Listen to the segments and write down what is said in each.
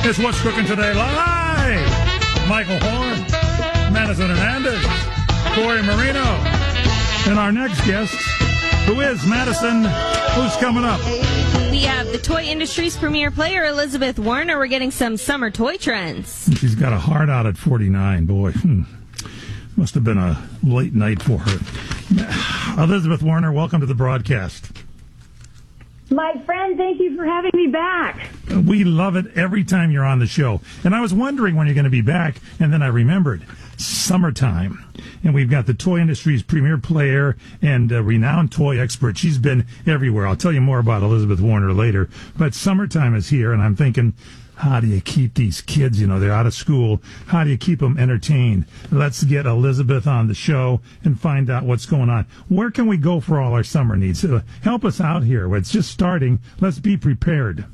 It's What's Cooking Today Live. Michael Horn, Madison Hernandez, Corey Marino, and our next guest, who is Madison. Who's coming up? We have the toy industry's premier player, Elizabeth Warner. We're getting some summer toy trends. She's got a heart out at 49. Boy, must have been a late night for her. Elizabeth Warner, welcome to the broadcast. My friend, thank you for having me back. We love it every time you're on the show. And I was wondering when you're going to be back, and then I remembered summertime. And we've got the toy industry's premier player and renowned toy expert. She's been everywhere. I'll tell you more about Elizabeth Warner later. But summertime is here, and I'm thinking, how do you keep these kids, they're out of school, how do you keep them entertained? Let's get Elizabeth on the show and find out what's going on. Where can we go for all our summer needs? Help us out here. It's just starting. Let's be prepared.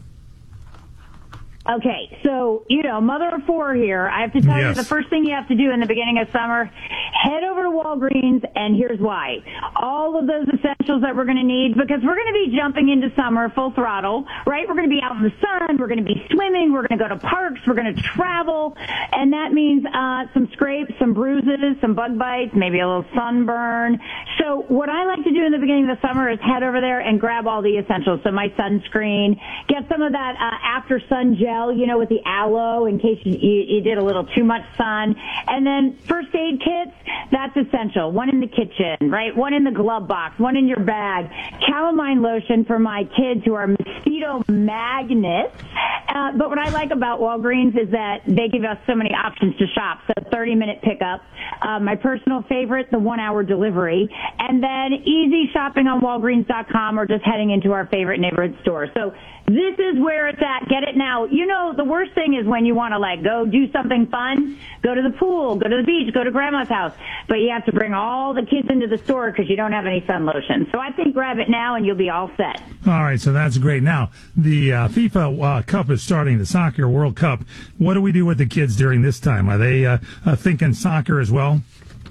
Okay, so, mother of four here. I have to tell you, the first thing you have to do in the beginning of summer, head over to Walgreens, and here's why. All of those essentials that we're going to need, because we're going to be jumping into summer full throttle, right? We're going to be out in the sun, we're going to be swimming, we're going to go to parks, we're going to travel, and that means some scrapes, some bruises, some bug bites, maybe a little sunburn. So what I like to do in the beginning of the summer is head over there and grab all the essentials. So my sunscreen, get some of that after sun gel, with the aloe in case you did a little too much sun. And then first aid kits, that's essential. One in the kitchen, right? One in the glove box, one in your bag. Calamine lotion for my kids who are mosquito magnets. But what I like about Walgreens is that they give us so many options to shop. So 30-minute pickup. My personal favorite, the 1-hour delivery. And then easy shopping on Walgreens.com or just heading into our favorite neighborhood store. So this is where it's at. Get it now. The worst thing is when you want to go do something fun, go to the pool, go to the beach, go to grandma's house. But you have to bring all the kids into the store because you don't have any sun lotion. So I think grab it now and you'll be all set. All right, so that's great. Now, the FIFA Cup is starting, the Soccer World Cup. What do we do with the kids during this time? Are they thinking soccer as well?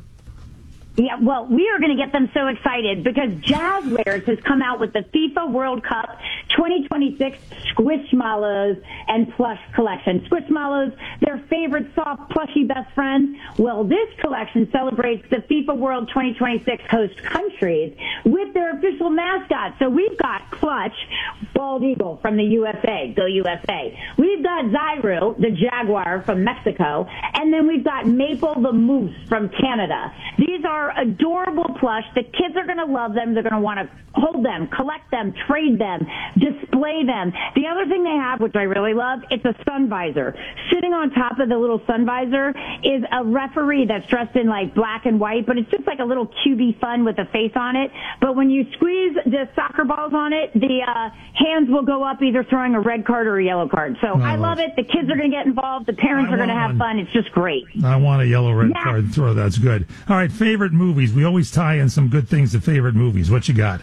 Yeah, well, we are going to get them so excited because Jazzwares has come out with the FIFA World Cup 2026 Squishmallows and Plush collection. Squishmallows, their favorite soft, plushy best friends. Well, this collection celebrates the FIFA World 2026 host countries with their official mascots. So we've got Clutch, Bald Eagle from the USA, go USA. We've got Zyru, the Jaguar from Mexico. And then we've got Maple the Moose from Canada. These are adorable plush. The kids are going to love them. They're going to want to hold them, collect them, trade them, display them. The other thing they have, which I really love, it's a sun visor. Sitting on top of the little sun visor is a referee that's dressed in black and white, but it's just like a little QB fun with a face on it. But when you squeeze the soccer balls on it, the hands will go up either throwing a red card or a yellow card. So I love it. The kids are going to get involved. The parents are going to have fun. It's just great. I want a yellow-red card throw. That's good. All right, favorite movies. We always tie in some good things to favorite movies. What you got?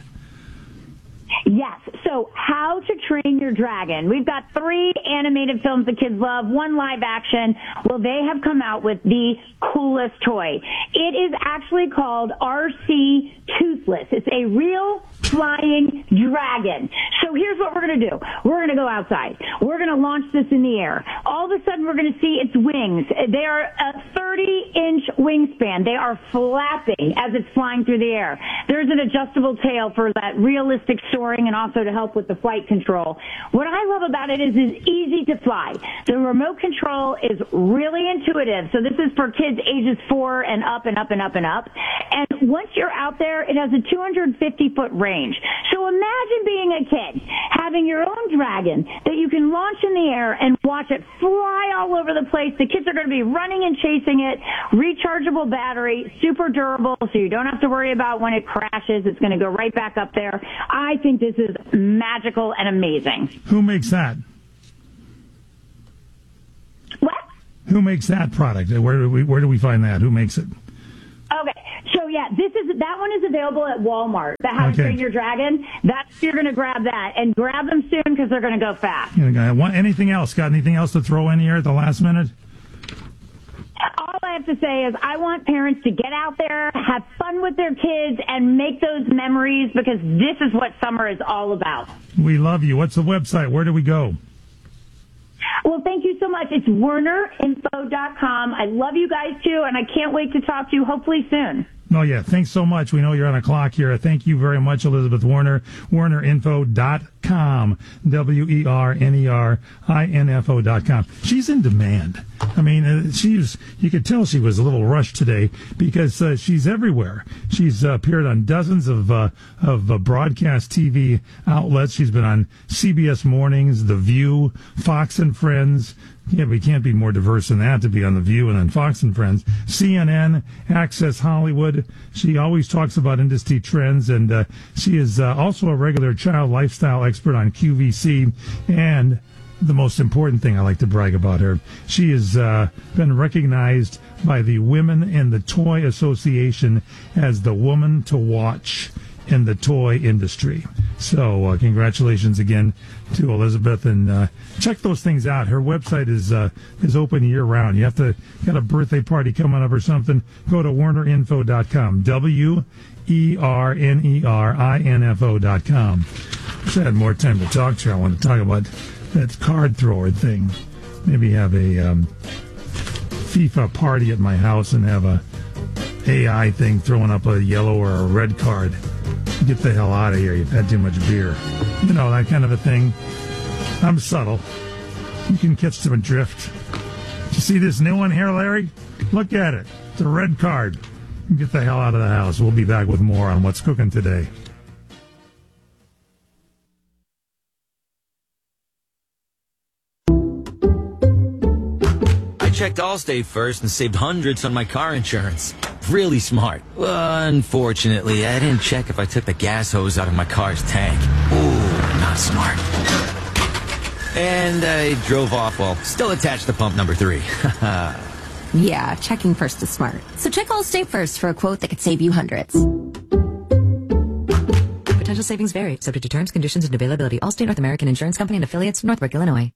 Yes. So How to Train Your Dragon. We've got 3 animated films the kids love, 1 live action. Well, they have come out with the coolest toy. It is actually called RC Toothless. It's a real flying dragon. So here's what we're going to do. We're going to go outside. We're going to launch this in the air. All of a sudden, we're going to see its wings. They are a 30-inch wingspan. They are flapping as it's flying through the air. There's an adjustable tail for that realistic soaring and also to help with the flight control. What I love about it is it's easy to fly. The remote control is really intuitive. So this is for kids ages 4 and up and up and up and up. And once you're out there, it has a 250-foot range. So imagine being a kid, having your own dragon that you can launch in the air and watch it fly all over the place. The kids are going to be running and chasing it. Rechargeable battery, super durable, so you don't have to worry about when it crashes. It's going to go right back up there. I think this is magical and amazing. Who makes that? What? Who makes that product? Where do we find that? Who makes it? Okay, so yeah, that one is available at Walmart. The How to Train Your Dragon. You're going to grab that and grab them soon because they're going to go fast. Anything else? Got anything else to throw in here at the last minute? All I have to say is I want parents to get out there, have fun with their kids, and make those memories because this is what summer is all about. We love you. What's the website? Where do we go? Well, thank you so much. It's WernerInfo.com. I love you guys, too, and I can't wait to talk to you hopefully soon. Oh, yeah. Thanks so much. We know you're on a clock here. Thank you very much, Elizabeth Werner. WernerInfo.com. WernerInfo.com. She's in demand. I mean, you could tell she was a little rushed today because she's everywhere. She's appeared on dozens of broadcast TV outlets. She's been on CBS Mornings, The View, Fox and Friends. Yeah, we can't be more diverse than that to be on The View and on Fox and Friends. CNN, Access Hollywood. She always talks about industry trends, and she is also a regular child lifestyle expert on QVC. And the most important thing I like to brag about her, she has been recognized by the Women in the Toy Association as the woman to watch in the toy industry. So congratulations again to Elizabeth, and check those things out. Her website is open year round. You have to got a birthday party coming up or something, go to WernerInfo.com. WernerInfo.com. Wish I had more time to talk to her. I want to talk about that card thrower thing. Maybe have a FIFA party at my house and have a AI thing throwing up a yellow or a red card. Get the hell out of here. You've had too much beer. You know, that kind of a thing. I'm subtle. You can catch some drift. You see this new one here, Larry? Look at it. It's a red card. Get the hell out of the house. We'll be back with more on What's Cooking Today. I checked Allstate first and saved hundreds on my car insurance. Really smart. Unfortunately, I didn't check if I took the gas hose out of my car's tank. Ooh, not smart. And I drove off while still attached to pump number 3. Yeah, checking first is smart. So check Allstate first for a quote that could save you hundreds. Potential savings vary, subject to terms, conditions, and availability. Allstate North American Insurance Company and affiliates, Northbrook, Illinois.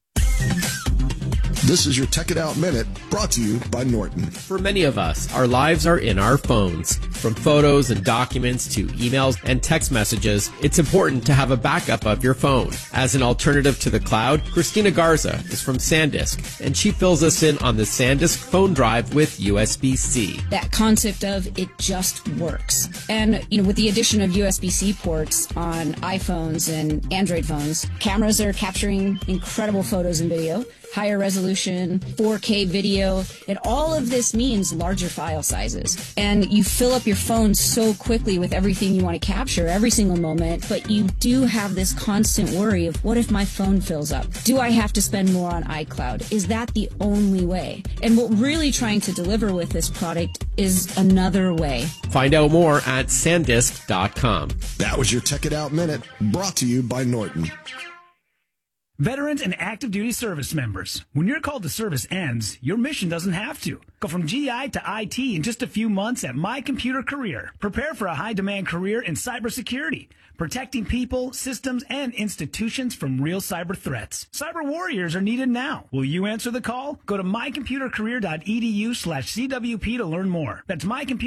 This is your Tech It Out Minute, brought to you by Norton. For many of us, our lives are in our phones. From photos and documents to emails and text messages, it's important to have a backup of your phone. As an alternative to the cloud, Christina Garza is from SanDisk, and she fills us in on the SanDisk phone drive with USB-C. That concept of it just works. And, with the addition of USB-C ports on iPhones and Android phones, cameras are capturing incredible photos and video, higher resolution, 4K video, and all of this means larger file sizes. And you fill up your phone so quickly with everything you want to capture every single moment, but you do have this constant worry of, what if my phone fills up? Do I have to spend more on iCloud? Is that the only way? And what we're really trying to deliver with this product is another way. Find out more at SanDisk.com. That was your Tech It Out Minute, brought to you by Norton. Veterans and active duty service members, when your call to service ends, your mission doesn't have to. Go from GI to IT in just a few months at My Computer Career. Prepare for a high-demand career in cybersecurity, protecting people, systems, and institutions from real cyber threats. Cyber warriors are needed now. Will you answer the call? Go to mycomputercareer.edu/CWP to learn more. That's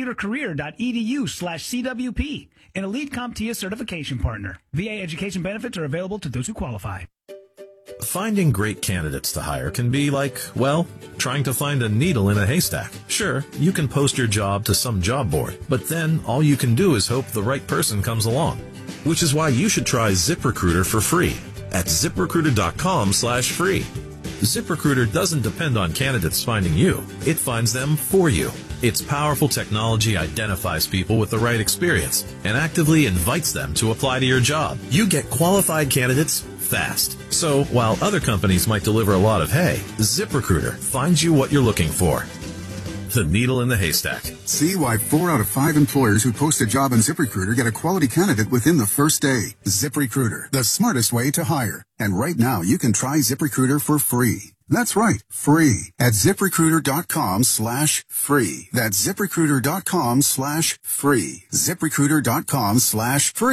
mycomputercareer.edu/CWP, an elite CompTIA certification partner. VA education benefits are available to those who qualify. Finding great candidates to hire can be like, well, trying to find a needle in a haystack. Sure, you can post your job to some job board, but then all you can do is hope the right person comes along. Which is why you should try ZipRecruiter for free at ZipRecruiter.com/free. ZipRecruiter doesn't depend on candidates finding you. It finds them for you. Its powerful technology identifies people with the right experience and actively invites them to apply to your job. You get qualified candidates fast. So while other companies might deliver a lot of hay, ZipRecruiter finds you what you're looking for. The needle in the haystack. See why 4 out of 5 employers who post a job on ZipRecruiter get a quality candidate within the first day. ZipRecruiter, the smartest way to hire. And right now, you can try ZipRecruiter for free. That's right, free at ZipRecruiter.com/free. That's ZipRecruiter.com/free. ZipRecruiter.com/free.